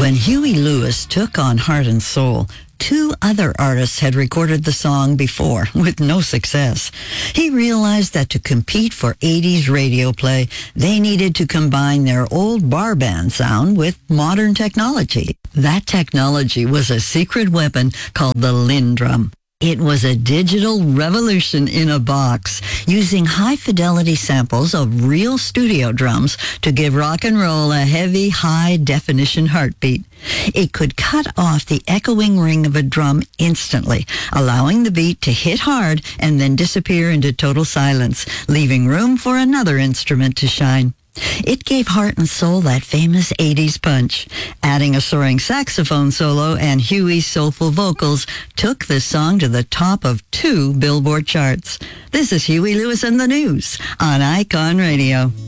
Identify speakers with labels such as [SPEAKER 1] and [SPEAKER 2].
[SPEAKER 1] When Huey Lewis took on Heart and Soul, two other artists had recorded the song before with no success. He realized that to compete for 80s radio play, they needed to combine their old bar band sound with modern technology. That technology was a secret weapon called the LinnDrum. It was a digital revolution in a box, using high-fidelity samples of real studio drums to give rock and roll a heavy, high-definition heartbeat. It could cut off the echoing ring of a drum instantly, allowing the beat to hit hard and then disappear into total silence, leaving room for another instrument to shine. It gave Heart and Soul that famous 80s punch. Adding a soaring saxophone solo and Huey's soulful vocals took the song to the top of 2 Billboard charts. This is Huey Lewis and the News on Icon Radio.